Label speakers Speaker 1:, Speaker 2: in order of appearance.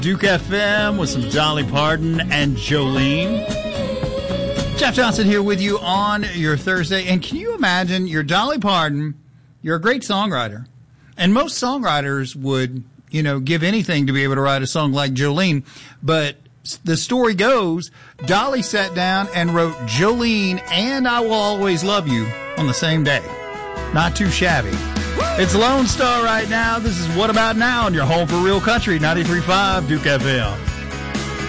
Speaker 1: Duke FM with some Dolly Parton and Jolene. Jeff Johnson here with you on your Thursday. And can you imagine, you're Dolly Parton, you're a great songwriter. And most songwriters would, give anything to be able to write a song like Jolene. But the story goes, Dolly sat down and wrote Jolene and I Will Always Love You on the same day. Not too shabby. It's Lone Star right now. This is What About Now, and you're home for Real Country, 93.5 Duke FM.